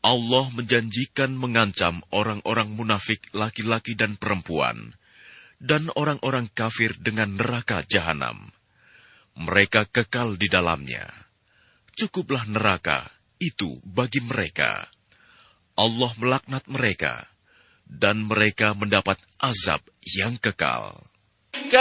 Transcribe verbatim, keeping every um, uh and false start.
Allah menjanjikan mengancam orang-orang munafik laki-laki dan perempuan, dan orang-orang kafir dengan neraka jahanam. Mereka kekal di dalamnya. Cukuplah neraka itu bagi mereka. Allah melaknat mereka, dan mereka mendapat azab yang kekal.